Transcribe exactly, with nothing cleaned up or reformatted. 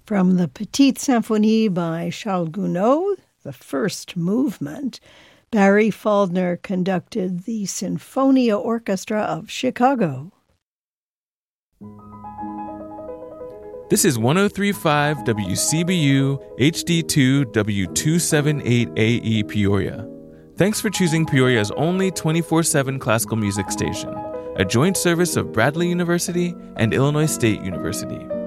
From the Petite Symphonie by Charles Gounod, the first movement, Barry Faulkner conducted the Sinfonia Orchestra of Chicago. This is one oh three point five W C B U H D two W two seventy-eight A E Peoria. Thanks for choosing Peoria's only twenty-four seven classical music station, a joint service of Bradley University and Illinois State University.